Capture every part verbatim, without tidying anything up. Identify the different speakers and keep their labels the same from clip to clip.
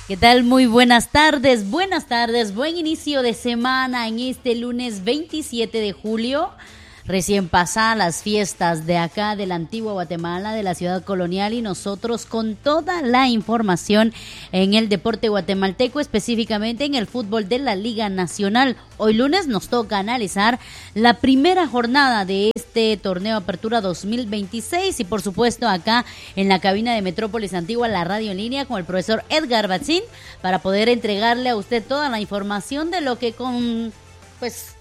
Speaker 1: ¿Qué tal? Muy buenas tardes, buenas tardes, buen inicio de semana en este lunes veintisiete de julio. Recién pasadas las fiestas de acá de la antigua Guatemala, de la ciudad colonial, y nosotros con toda la información en el deporte guatemalteco, específicamente en el fútbol de la Liga Nacional. Hoy lunes nos toca analizar la primera jornada de este torneo Apertura dos mil veintiséis y por supuesto acá en la cabina de Metrópolis Antigua, la radio en línea con el profesor Edgar Batzin, para poder entregarle a usted toda la información de lo que con pues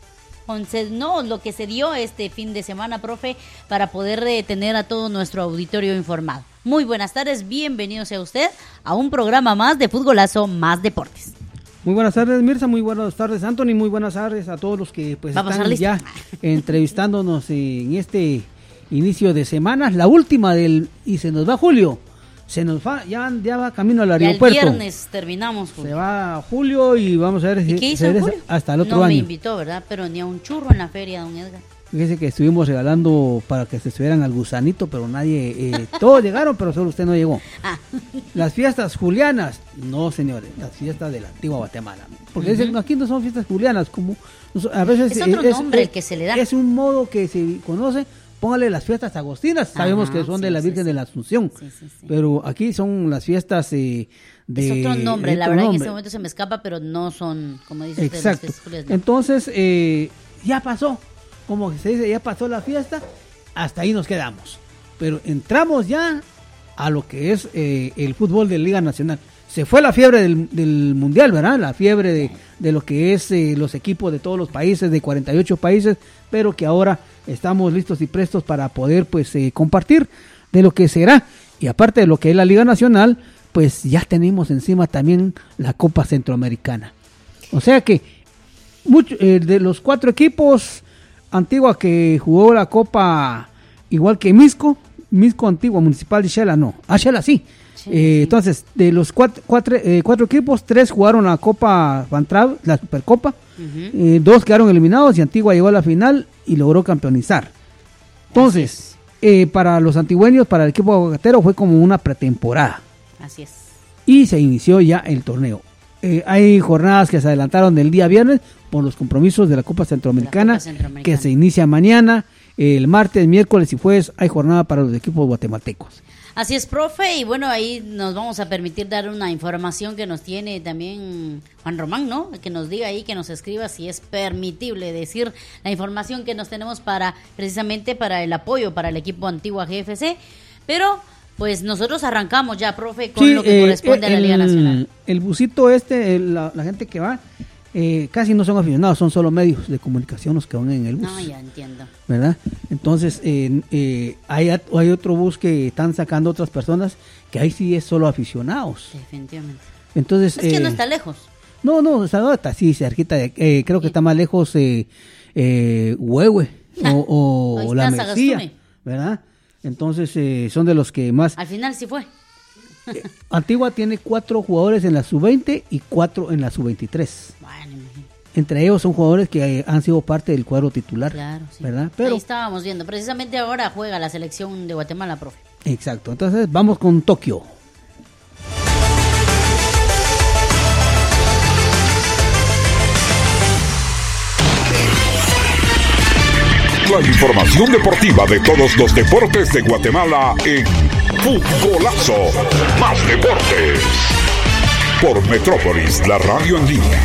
Speaker 1: no, lo que se dio este fin de semana, profe, para poder eh, tener a todo nuestro auditorio informado. Muy buenas tardes, bienvenido sea usted a un programa más de Futbolazo Más Deportes.
Speaker 2: Muy buenas tardes, Mirza, muy buenas tardes, Anthony, muy buenas tardes a todos los que pues
Speaker 1: Vamos
Speaker 2: están ya entrevistándonos en este inicio de semana, la última del, y se nos va Julio. Se nos va, ya, ya va camino al aeropuerto.
Speaker 1: Ya el viernes terminamos, Julio.
Speaker 2: Se va Julio y vamos a ver si
Speaker 1: ¿Y qué hizo en Julio?
Speaker 2: Hasta el otro
Speaker 1: no
Speaker 2: año.
Speaker 1: No me invitó, ¿verdad? Pero ni a un churro en la feria, don Edgar.
Speaker 2: Fíjese que estuvimos regalando para que se estuvieran al gusanito, pero nadie, eh, todos llegaron, pero solo usted no llegó. Ah. Las fiestas julianas, no señores, las fiestas de la antigua Guatemala. Porque uh-huh. dicen, aquí no son fiestas julianas, como a veces
Speaker 1: es otro
Speaker 2: es,
Speaker 1: nombre
Speaker 2: es,
Speaker 1: el que se le da.
Speaker 2: Es un modo que se conoce. Póngale las fiestas agostinas, sabemos Ajá, que son sí, de la Virgen sí, de la Asunción, sí, sí, sí. pero aquí son las fiestas eh, de...
Speaker 1: Es otro nombre,
Speaker 2: otro
Speaker 1: la verdad
Speaker 2: nombre.
Speaker 1: en ese momento se me escapa, pero no son, como dice usted,
Speaker 2: Exacto.
Speaker 1: las fiestas, no.
Speaker 2: Entonces, eh, ya pasó, como se dice, ya pasó la fiesta, hasta ahí nos quedamos. Pero entramos ya a lo que es eh, el fútbol de Liga Nacional. Se fue la fiebre del, del Mundial, ¿verdad? La fiebre de, de lo que es eh, los equipos de todos los países, de cuarenta y ocho países, pero que ahora estamos listos y prestos para poder pues eh, compartir de lo que será. Y aparte de lo que es la Liga Nacional, pues ya tenemos encima también la Copa Centroamericana. O sea que mucho, eh, de los cuatro equipos, Antigua que jugó la Copa igual que Misco, Misco Antigua, Municipal de Xela, no, ah, Xela sí. Sí, eh, sí. Entonces, de los cuatro, cuatro, eh, cuatro equipos, tres jugaron la Copa Bantrab, la Supercopa, uh-huh. eh, dos quedaron eliminados y Antigua llegó a la final y logró campeonizar. Entonces, eh, para los antigüeños, para el equipo aguacatero fue como una pretemporada.
Speaker 1: Así es.
Speaker 2: Y se inició ya el torneo. Eh, hay jornadas que se adelantaron del día viernes por los compromisos de la Copa Centroamericana, la Copa Centroamericana. Que se inicia mañana, el martes, miércoles y jueves hay jornada para los equipos guatemaltecos.
Speaker 1: Así es, profe, y bueno, ahí nos vamos a permitir dar una información que nos tiene también Juan Román, ¿no? Que nos diga ahí, que nos escriba si es permitible decir la información que nos tenemos para, precisamente para el apoyo para el equipo Antigua G F C, pero pues nosotros arrancamos ya, profe, con sí, lo que eh, corresponde eh, a la Liga
Speaker 2: el,
Speaker 1: Nacional. El
Speaker 2: busito este, el, la, la gente que va, Eh, casi no son aficionados, son solo medios de comunicación los que van en el bus.
Speaker 1: No, ya entiendo.
Speaker 2: ¿Verdad? Entonces, eh, eh, hay, hay otro bus que están sacando otras personas que ahí sí es solo aficionados.
Speaker 1: Definitivamente.
Speaker 2: Entonces,
Speaker 1: es que
Speaker 2: eh,
Speaker 1: no está lejos.
Speaker 2: No, no, está, está sí, cerquita. De, eh, creo que está más lejos eh, eh, Huehue nah, o, o La Mesía, ¿verdad? Entonces, eh, son de los que más...
Speaker 1: Al final sí fue.
Speaker 2: Eh, Antigua tiene cuatro jugadores en la sub veinte y cuatro en la sub veintitrés.
Speaker 1: Bueno,
Speaker 2: entre ellos son jugadores que eh, han sido parte del cuadro titular,
Speaker 1: claro, sí.
Speaker 2: ¿verdad? Pero
Speaker 1: ahí estábamos viendo, precisamente ahora juega la selección de Guatemala, profe.
Speaker 2: Exacto, entonces vamos con Tokio.
Speaker 3: La información deportiva de todos los deportes de Guatemala en Futbolazo Más Deportes. Por Metrópolis, la radio en línea.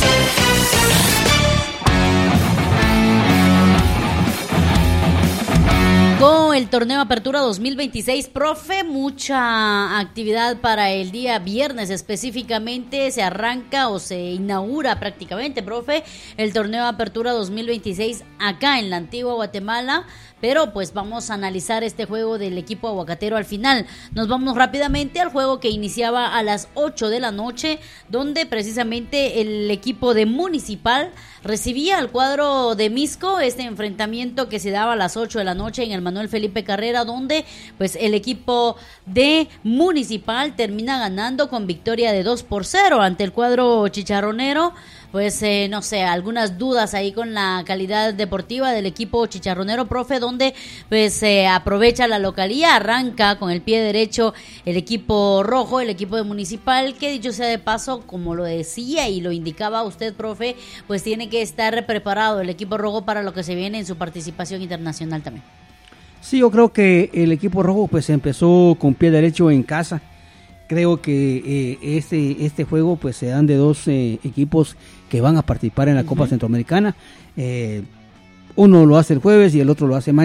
Speaker 1: Con el torneo Apertura dos mil veintiséis, profe, mucha actividad para el día viernes específicamente, se arranca o se inaugura prácticamente, profe, el torneo Apertura dos mil veintiséis acá en la antigua Guatemala, pero pues vamos a analizar este juego del equipo aguacatero al final. Nos vamos rápidamente al juego que iniciaba a las ocho de la noche, donde precisamente el equipo de Municipal recibía al cuadro de Misco, este enfrentamiento que se daba a las ocho de la noche en el Manuel Felipe Carrera, donde pues el equipo de Municipal termina ganando con victoria de dos por cero ante el cuadro chicharronero. Pues eh, no sé, algunas dudas ahí con la calidad deportiva del equipo chicharronero, profe, donde pues se eh, aprovecha la localía, arranca con el pie derecho el equipo rojo, el equipo de Municipal, que dicho sea de paso, como lo decía y lo indicaba usted, profe, pues tiene que estar preparado el equipo rojo para lo que se viene en su participación internacional también.
Speaker 2: Sí, yo creo que el equipo rojo pues empezó con pie derecho en casa. Creo que eh, este este juego pues se dan de dos eh, equipos que van a participar en la uh-huh. Copa Centroamericana. Eh, uno lo hace el jueves y el otro lo hace mañana.